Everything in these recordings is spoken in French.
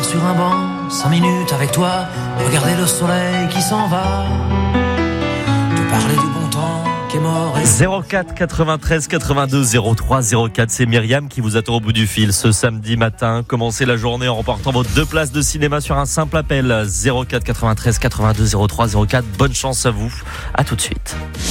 sur un banc, 5 minutes avec toi, regarder le soleil qui s'en va, te parler du bon temps qui est mort. 04 93 82 03 04, c'est Myriam qui vous attend au bout du fil ce samedi matin. Commencez la journée en remportant vos 2 places de cinéma sur un simple appel. 04 93 82 03 04. Bonne chance à vous. À tout de suite.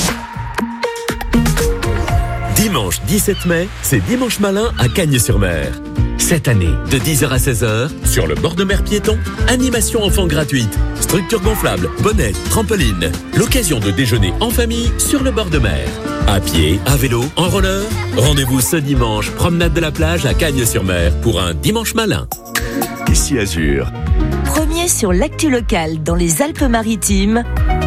Dimanche 17 mai, c'est Dimanche Malin à Cagnes-sur-Mer. Cette année, de 10h à 16h, sur le bord de mer piéton, animation enfants gratuite, structure gonflable, bonnet, trampoline. L'occasion de déjeuner en famille sur le bord de mer. À pied, à vélo, en roller. Rendez-vous ce dimanche, promenade de la plage à Cagnes-sur-Mer pour un Dimanche Malin. Ici Azur. Premier sur l'actu locale dans les Alpes-Maritimes.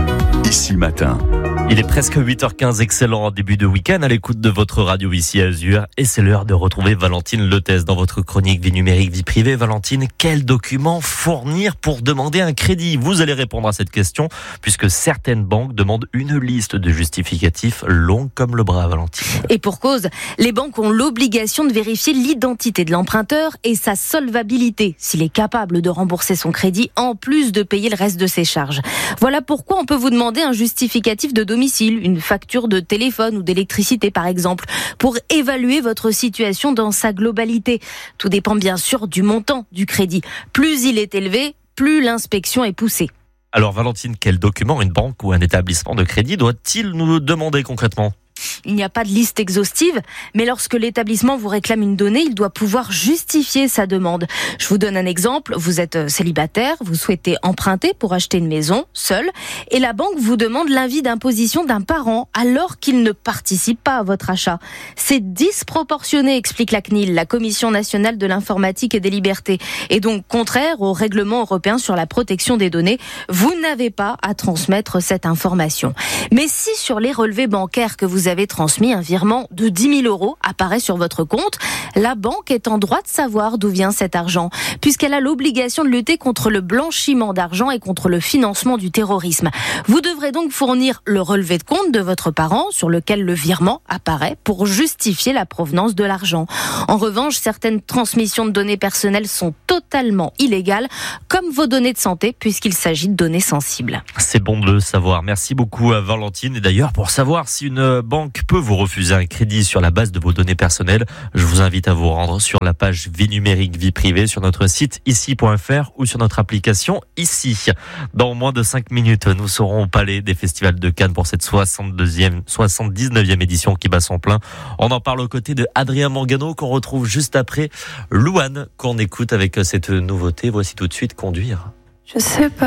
Ici Matin. Il est presque 8h15, excellent début de week-end à l'écoute de votre radio ici Azur. Et c'est l'heure de retrouver Valentine Lethès dans votre chronique Vie numérique, vie privée. Valentine, quels documents fournir pour demander un crédit ? Vous allez répondre à cette question puisque certaines banques demandent une liste de justificatifs longue comme le bras, Valentine. Et pour cause, les banques ont l'obligation de vérifier l'identité de l'emprunteur et sa solvabilité, s'il est capable de rembourser son crédit en plus de payer le reste de ses charges. Voilà pourquoi on peut vous demander un justificatif de domicile, une facture de téléphone ou d'électricité par exemple, pour évaluer votre situation dans sa globalité. Tout dépend bien sûr du montant du crédit. Plus il est élevé, plus l'inspection est poussée. Alors Valentine, quel document une banque ou un établissement de crédit doit-il nous demander concrètement ? Il n'y a pas de liste exhaustive, mais lorsque l'établissement vous réclame une donnée, il doit pouvoir justifier sa demande. Je vous donne un exemple. Vous êtes célibataire, vous souhaitez emprunter pour acheter une maison, seul, et la banque vous demande l'avis d'imposition d'un parent alors qu'il ne participe pas à votre achat. C'est disproportionné, explique la CNIL, la Commission nationale de l'informatique et des libertés, et donc contraire au règlement européen sur la protection des données. Vous n'avez pas à transmettre cette information. Mais si sur les relevés bancaires que vous avez transmis, un virement de 10 000 € apparaît sur votre compte, la banque est en droit de savoir d'où vient cet argent, puisqu'elle a l'obligation de lutter contre le blanchiment d'argent et contre le financement du terrorisme. Vous devrez donc fournir le relevé de compte de votre parent sur lequel le virement apparaît pour justifier la provenance de l'argent. En revanche, certaines transmissions de données personnelles sont totalement illégales, comme vos données de santé, puisqu'il s'agit de données sensibles. C'est bon de le savoir. Merci beaucoup à Valentine. Et d'ailleurs, pour savoir si une banque peut vous refuser un crédit sur la base de vos données personnelles, je vous invite à vous rendre sur la page Vie numérique, vie privée sur notre site ici.fr ou sur notre application Ici. Dans moins de 5 minutes, nous serons au Palais des Festivals de Cannes pour cette 79e édition qui bat son plein. On en parle aux côtés de Adrien Mangano qu'on retrouve juste après Louane qu'on écoute avec cette nouveauté. Voici tout de suite Conduire. Je sais pas.